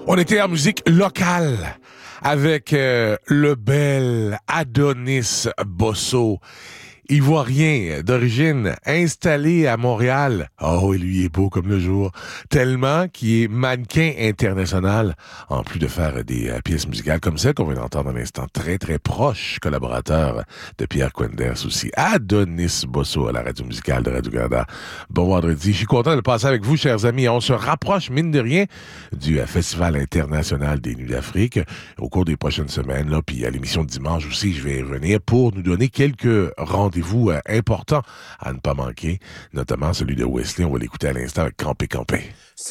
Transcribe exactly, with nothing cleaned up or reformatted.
On était en musique locale avec euh, le bel Adonis Bosso, ivoirien d'origine, installé à Montréal. Oh, et lui est beau comme le jour, tellement qu'il est mannequin international, en plus de faire des euh, pièces musicales comme celle qu'on vient d'entendre à l'instant, très très proche collaborateur de Pierre Quenders aussi. Adonis Bosso à la radio musicale de Radio-Canada. Bon vendredi, je suis content de le passer avec vous, chers amis. On se rapproche, mine de rien, du euh, Festival international des Nuits d'Afrique au cours des prochaines semaines, là, puis à l'émission de dimanche aussi, je vais revenir pour nous donner quelques rendez-vous vous euh, important à ne pas manquer, notamment celui de Wesley. On va l'écouter à l'instant avec Campé Campé.